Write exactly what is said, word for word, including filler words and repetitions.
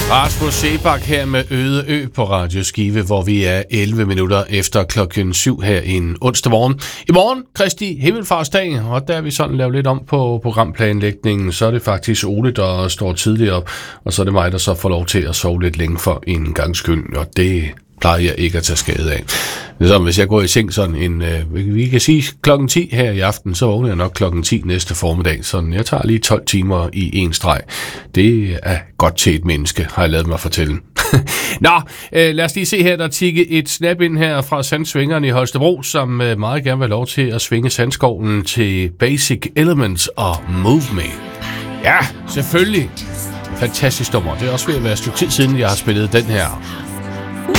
Rasmus Seebach her med Øde Ø på Radio Skive, hvor vi er elleve minutter efter klokken syv her en onsdag morgen. I morgen, Kristi Himmelfartsdag, og der er vi sådan lavet lidt om på programplanlægningen. Så er det faktisk Ole, der står tidligt op, og så er det mig, der så får lov til at sove lidt længe for en gang skyld, og det plejer jeg ikke at tage skade af. Så hvis jeg går i seng sådan en, øh, vi kan sige klokken ti her i aften, så vågner jeg nok klokken ti næste formiddag. Sådan jeg tager lige tolv timer i en streg. Det er godt til et menneske, har jeg lavet mig fortælle. Nå, øh, lad os lige se her, der tikke et snap ind her fra Sandsvingeren i Holstebro, som øh, meget gerne vil have lov til at svinge Sandskoven til Basic Elements og Move Me. Ja, selvfølgelig. Fantastisk nummer. Det er også ved at være et stykke tid siden, jeg har spillet den her.